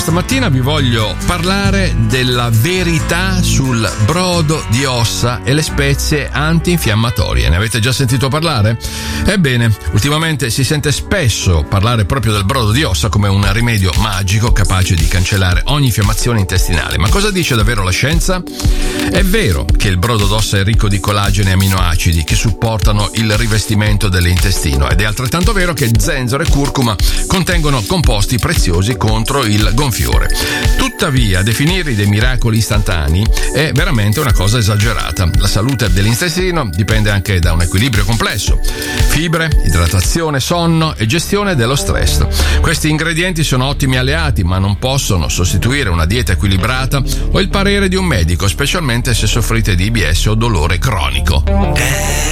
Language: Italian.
questa mattina vi voglio parlare della verità sul brodo di ossa e le spezie antinfiammatorie. Ne avete già sentito parlare? Ebbene, ultimamente si sente spesso parlare proprio del brodo di ossa come un rimedio magico capace di cancellare ogni infiammazione intestinale. Ma cosa dice davvero la scienza? È vero che il brodo d'ossa è ricco di collagene e aminoacidi che supportano il rivestimento dell'intestino, ed è altrettanto vero che zenzero e curcuma contengono composti preziosi contro il gonfiore. Tuttavia, definirli dei miracoli istantanei è veramente una cosa esagerata. La salute dell'intestino dipende anche da un equilibrio complesso: fibre, idratazione, sonno e gestione dello stress. Questi ingredienti sono ottimi alleati, ma non possono sostituire una dieta equilibrata o il parere di un medico, specialmente se soffrite di IBS o dolore cronico.